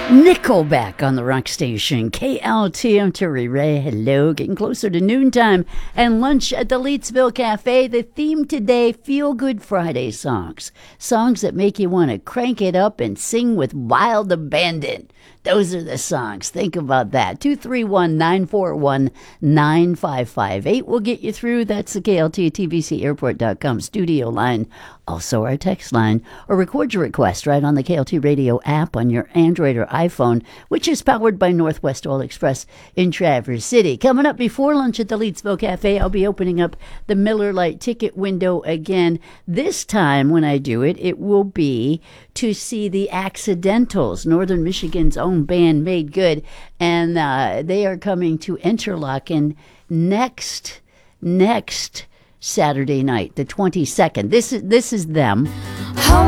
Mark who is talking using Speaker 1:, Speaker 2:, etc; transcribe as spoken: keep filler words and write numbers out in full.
Speaker 1: Nickelback on the rock station, K L T. I'm Terry Ray. Hello, getting closer to noontime and lunch at the Leetsville Cafe. The theme today, Feel Good Friday songs. Songs that make you want to crank it up and sing with wild abandon. Those are the songs. Think about that. two three one, nine four one, nine five five eight will get you through. That's the K L T T V C airport dot com studio line. Also our text line. Or record your request right on the K L T radio app on your Android or iPhone, which is powered by Northwest Oil Express in Traverse City. Coming up before lunch at the Leetsville Cafe, I'll be opening up the Miller Lite ticket window again. This time when I do it, it will be to see the Accidentals, Northern Michigan's own band Made Good, and uh, they are coming to Interlochen next next Saturday night, the twenty-second. This is this is them.
Speaker 2: Hold